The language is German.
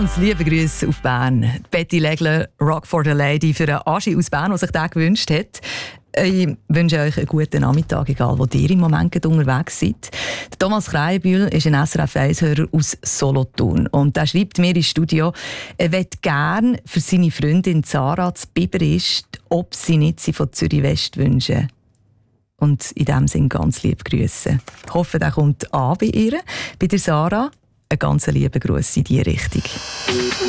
Liebe Grüße auf Bern. Betty Legler, Rock for the Lady, für einen Aschi aus Bern, der sich den gewünscht hat. Ich wünsche euch einen guten Nachmittag, egal wo ihr im Moment unterwegs seid. Der Thomas Kreienbühl ist ein SRF 1-Hörer aus Solothurn. Und er schreibt mir ins Studio, er möchte gerne für seine Freundin Sarah zu Biberist, ob sie nicht sie von Zürich West wünschen. Und in diesem Sinne ganz liebe Grüße. Ich hoffe, der kommt an bei ihr, bei der Sarah. Einen ganz lieben Gruß in diese Richtung.